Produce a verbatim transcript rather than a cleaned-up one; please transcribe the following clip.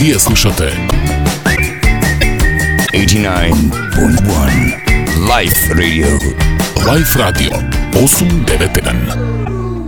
Вие слушате осемдесет и девет и едно Life Radio. Life Radio осемстотин и деветдесет и еден.